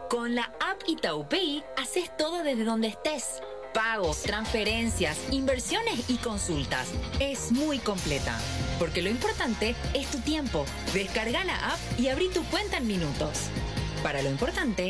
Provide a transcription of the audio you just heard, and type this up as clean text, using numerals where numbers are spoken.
Con la app Itaú Pay, haces todo desde donde estés. Pagos, transferencias, inversiones y consultas. Es muy completa. Porque lo importante es tu tiempo. Descarga la app y abrí tu cuenta en minutos. Para lo importante,